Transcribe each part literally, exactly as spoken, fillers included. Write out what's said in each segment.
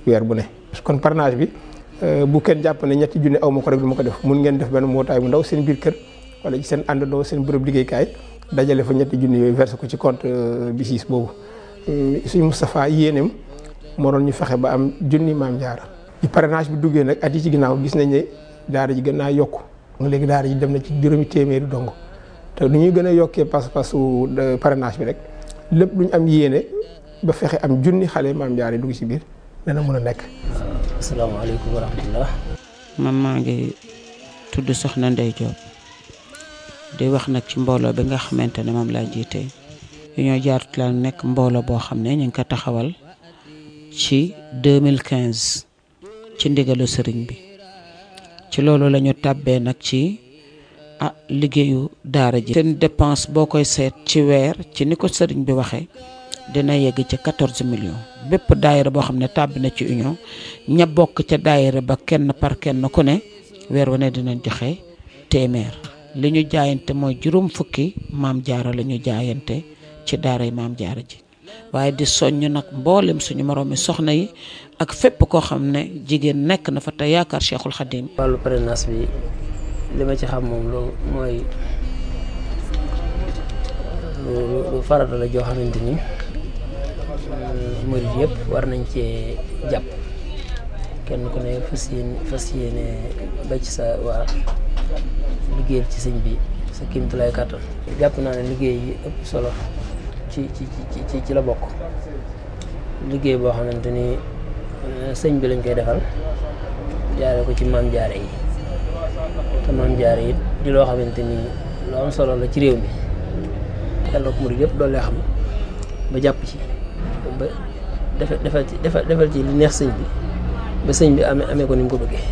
weer bu ne. kon parrainage bi bu kenn jàpp ne ñetti junni aw ma ko rek du ma ko def mun ngeen def benn mbootaay bu ndaw seen biir kër wala ci seen àndandoo seen bërëb liggéeykaay dajale fa ñetti junni yooyu versé ko ci compte B I C I S boobu. suñu Moustapha yéeneem moo doon ñu fexe ba am junni Maam Jaara. ci parrainage bi duggee nag at yi ci ginnaaw gis nañ ne daara ji gën naa yokku léegi daara ji dem na ci juróomi téeméeri dong te nu ñuy gën a yokkee pas-pasu parrainage bi rek lépp lu ñu am yéene ba fexe am junni xale Maam Jaara dugg ci biir dana mën a nekk. asalaamaaleykum wa rahmatullah. man maa ngi tudd Soxna Ndey Diop di wax nag ci mbooloo bi nga xamante ne moom laa jiite ñoo jaarut la nekk mbooloo boo xam ne ñu ngi ko taxawal ci deux mille quinze ci ndigalu sëriñ bi ci loolu la ñu tàbbee nag ci ah liggéeyu daara ji. seen dépense boo koy seet ci weer ci ni ko sëriñ bi waxee dina yegg ci quatorze millions bépp daayira boo xam ne tàbbi na ci union ña bokk ca daayira ba kenn par kenn ku ne weer wu ne dinañ joxe téeméer li ñu jaayante mooy juróom fukki Maam Jaara la ñu jaayante ci daara yi Maam Jaara ji waaye di soññ nag mboolem suñu moroomi soxna yi ak fépp koo xam ne jigéen nekk na fa te yaakaar Cheikhul Khadim. wàllu parrainage bi li ma ci xam moom lu mooy lu farata la joo xamante ni murid yëpp war nañ cee jàpp kenn ku ne fas yéene fas yéene ba ci sa waa liggéeyal ci sëñ bi sa kéemtulaay kàttan. jàpp naa ne liggéey yi ëpp solo ci ci ci ci la bokk liggéey boo xamante ni sëñ bi lañ koy defal jaare ko ci Maam Jaara yi te Maam Jaara yi di loo xamante ni lu am solo la ci réew mi yàlla ko murid yëpp doole xam ba jàpp ci ba defal defal ci defal ci li neex sëñ bi ba sëñ bi amee amee ko ni mu ko bëggee.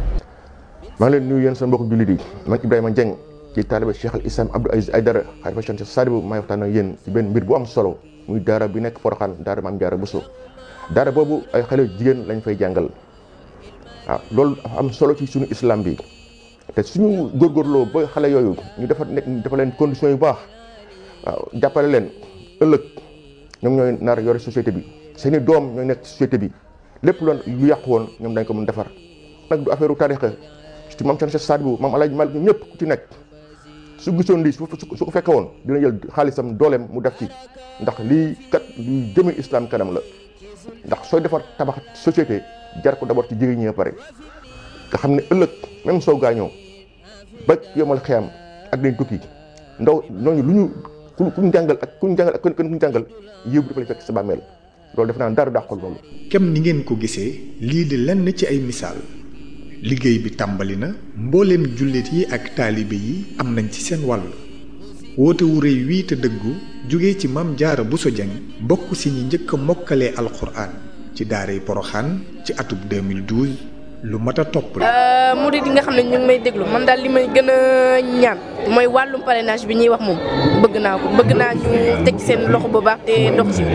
maa ngi leen nuyu yéen seen mbokku jullit yi man Ibrahima Dieng ci taalibe Cheikh al Islam Abdou Aziz Aïdara xalifa Cheikh Sadibou maay waxtaan ak yéen ci benn mbir bu am solo muy daara bi nekk Porokhane daara Maam Jaara Bousso daara boobu ay xale jigéen lañ fay jàngal waaw loolu dafa am solo ci suñu islam bi te suñu góorgóorloo ba xale yooyu ñu defar nekk dafa leen conditions yu baax waaw jàppale leen ëllëg ñoom ñooy nar yore société bi seeni doom ñooy nekk société bi lépp loon lu yàqu woon ñoom dañ ko mën defar nag du affaire u tarixa ci maam Cheikh Sadibou maam Alaaji Malik ñoom ñëpp ku ci nekk su gisoon lii su ko fekke woon dina jël xaalisam dooleem mu def ci ndax lii kat luy jëme islam kanam la ndax sooy defar tabax société jar ko d'abord ci jigéen ñi pare nga xam ne ëllëg même soo gaañoo ba yomal xiyam ak dañ tukki ndaw ñooñu lu ñu ku ku ñu jàngal ak ku ñu jàngal ak ku ñu jàngal yëpp dafa lay fekk sa bàmmeel loolu def naa dara dàqul loolu. kem ni ngeen ko gisee lii di lenn ci ay misaal liggéey bi tàmbali na mbooleem jullit yi ak taalibe yi am nañ ci seen wàll woote wu rëy wii te dëggu jóge ci Maam Jaara Bousso Dieng bokk si ñi njëkk a mokkalee alxuraan ci daaray Porokhane ci atub deux mille douze lu mat a topp la. murid yi nga xam ne ñu ngi may déglu man daal li may gën a ñaan mooy wàllum parrainage bi ñuy wax moom bëgg naa ko bëgg naa ñu teg seen loxo bu baax te dox ci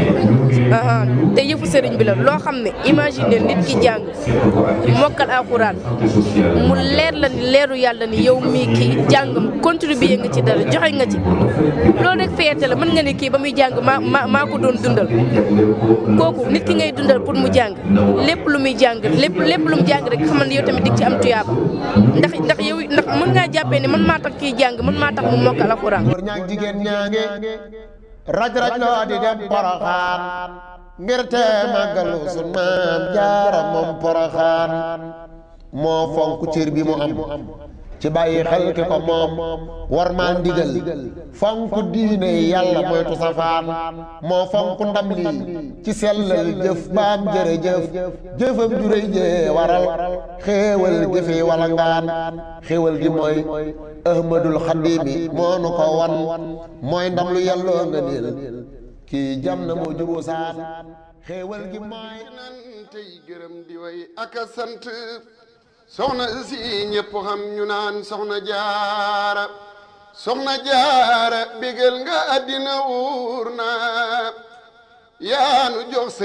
te yëfu sëriñ bi la loo xam ne imagine nit ki jàng mokkal alxuraan mu leer la ni leeru yàlla ni yow mii kii jàngam contribuer nga ci dara joxe nga ci loolu rek fierté la mën nga ne kii ba muy jàng maa maa maa ko doon dundal kooku nit ki ngay dundal pour mu jàng lépp lu muy jàng lépp lépp lu mu jàng rek xamal ne yow tamit dig ci am tuyaaba ndax ndax yow ndax mën ngaa jàppee ne man maa tax kii jàng man maa tax mu mokkal alxuraan. góor ñaag jigéen ñaange raj raj loo di dem Porokhane ngir te màggalu sun Maam Jaara moom Porokhane moo fonk cër bi mu am ci bàyyi xel ki ko moom war maa ndigal fonk diine yàlla moytu safaan moo fonk ndam lii ci sellal jëf baam jërëjëf jëfam juréy jee waral xéewal gi fi wala ngaan xéewal gi mooy ahmadul xadimi moo nu ko wan mooy ndam lu yàlloo nga niil kii jam na moo jubu saan xéewal gi mooy nan tey gërëm di way aka sant soxna si ñëpp xam ñu naan soxna jaara soxna jaara bégal nga àddina wuur na yaanu jox